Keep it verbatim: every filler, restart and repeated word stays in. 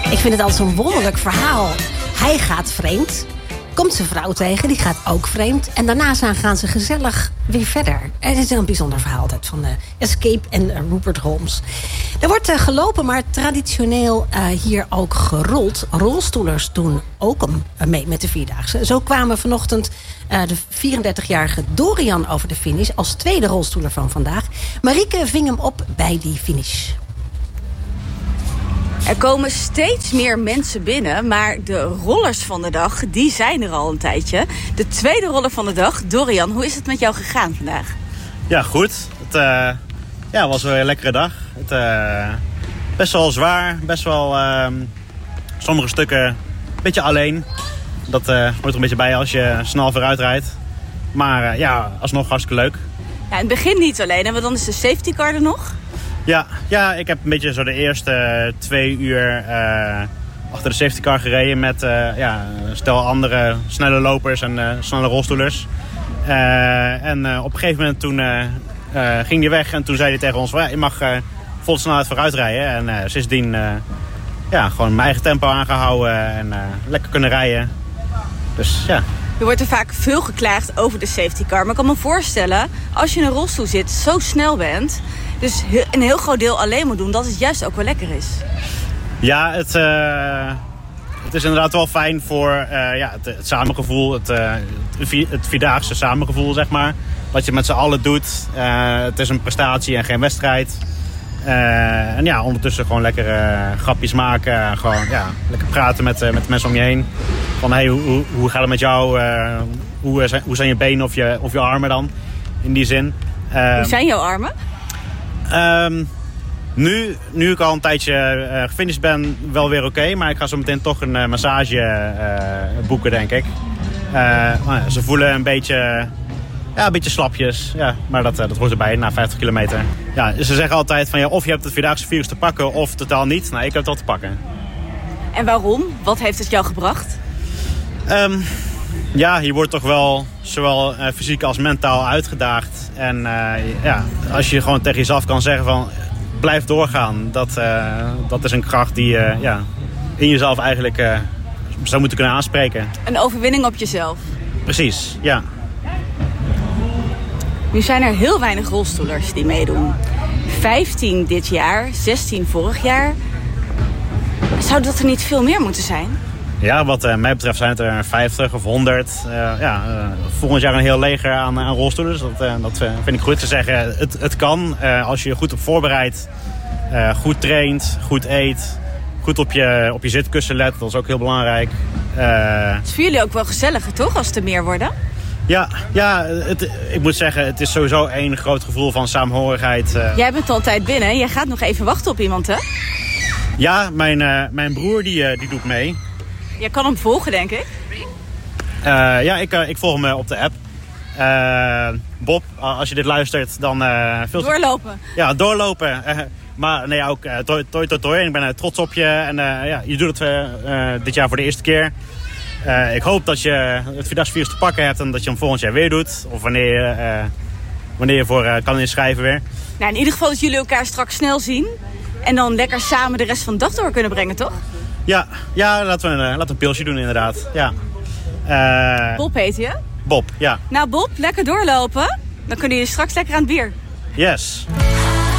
Ik vind het altijd zo'n wonderlijk verhaal. Hij gaat vreemd, komt zijn vrouw tegen, die gaat ook vreemd. En daarna gaan ze gezellig weer verder. Het is een bijzonder verhaal altijd van uh, Escape en uh, Rupert Holmes. Er wordt uh, gelopen, maar traditioneel uh, hier ook gerold. Rolstoelers doen ook um, mee met de Vierdaagse. Zo kwamen vanochtend uh, de vierendertigjarige Dorian over de finish als tweede rolstoeler van vandaag. Marieke ving hem op bij die finish. Er komen steeds meer mensen binnen, maar de rollers van de dag, die zijn er al een tijdje. De tweede roller van de dag, Dorian, hoe is het met jou gegaan vandaag? Ja, goed. Het uh, ja, was weer een lekkere dag. Het, uh, best wel zwaar, best wel uh, sommige stukken een beetje alleen. Dat uh, hoort er een beetje bij als je snel vooruit rijdt. Maar uh, ja, alsnog hartstikke leuk. Ja, in het begin niet alleen, want dan is de safety car er nog. Ja, ja, ik heb een beetje zo de eerste twee uur uh, achter de safety car gereden met uh, ja, een stel andere snelle lopers en uh, snelle rolstoelers. Uh, en uh, op een gegeven moment toen uh, uh, ging hij weg en toen zei hij tegen ons, well, ja, je mag uh, vol snelheid vooruit rijden. En uh, sindsdien uh, ja, gewoon mijn eigen tempo aangehouden en uh, lekker kunnen rijden. Dus ja. Er wordt er vaak veel geklaagd over de safety car. Maar ik kan me voorstellen, als je in een rolstoel zit, zo snel bent, dus een heel groot deel alleen moet doen, dat het juist ook wel lekker is. Ja, het, uh, het is inderdaad wel fijn voor uh, ja, het, het samengevoel, het, uh, het, het vierdaagse samengevoel, zeg maar. Wat je met z'n allen doet. Uh, het is een prestatie en geen wedstrijd. Uh, en ja, ondertussen gewoon lekker uh, grapjes maken. Gewoon ja, lekker praten met, uh, met de mensen om je heen. Van hey, hoe, hoe, hoe gaat het met jou? Uh, hoe, zijn, hoe zijn je benen of je, of je armen dan? In die zin. Uh, hoe zijn jouw armen? Um, nu, nu ik al een tijdje uh, gefinished ben, wel weer oké. Okay, maar ik ga zo meteen toch een uh, massage uh, boeken, denk ik. Uh, nou ja, ze voelen een beetje, ja, een beetje slapjes. Ja, maar dat, uh, dat hoort erbij na vijftig kilometer. Ja, ze zeggen altijd van ja, of je hebt het vierdaagse virus te pakken of totaal niet. Nou, ik heb het al te pakken. En waarom? Wat heeft het jou gebracht? Um, ja, je wordt toch wel zowel uh, fysiek als mentaal uitgedaagd. En uh, ja, als je gewoon tegen jezelf kan zeggen van blijf doorgaan. Dat, uh, dat is een kracht die uh, ja, in jezelf eigenlijk uh, zou moeten kunnen aanspreken. Een overwinning op jezelf. Precies, ja. Nu zijn er heel weinig rolstoelers die meedoen. vijftien dit jaar, zestien vorig jaar. Zou dat er niet veel meer moeten zijn? Ja, wat uh, mij betreft zijn het er vijftig of honderd. Uh, ja, uh, volgend jaar een heel leger aan, aan rolstoelers. Dat, uh, dat uh, vind ik goed te zeggen. Het, het kan, uh, als je je goed op voorbereidt, uh, goed traint, goed eet, goed op je, op je zitkussen let. Dat is ook heel belangrijk. Uh, het is voor jullie ook wel gezelliger, toch, als er meer worden? Ja, ja het, ik moet zeggen, het is sowieso één groot gevoel van saamhorigheid. Uh. Jij bent altijd binnen. Jij gaat nog even wachten op iemand, hè? Ja, mijn, uh, mijn broer die, uh, die doet mee. Je kan hem volgen, denk ik. Uh, ja, ik, uh, ik volg hem op de app. Uh, Bob, als je dit luistert, dan... Uh, veel doorlopen. Ja, doorlopen. Uh, maar nee, ook uh, toi, toi, toi, toi. Ik ben uh, trots op je. En uh, ja, je doet het uh, uh, dit jaar voor de eerste keer. Uh, ik hoop dat je het vierdaagse virus te pakken hebt en dat je hem volgend jaar weer doet. Of wanneer je, uh, wanneer je voor uh, kan inschrijven weer. Nou, in ieder geval dat jullie elkaar straks snel zien. En dan lekker samen de rest van de dag door kunnen brengen, toch? Ja, ja laten, we een, laten we een pilsje doen inderdaad. Ja. Uh, Bob heet je? Bob, ja. Nou Bob, lekker doorlopen. Dan kunnen jullie straks lekker aan het bier. Yes.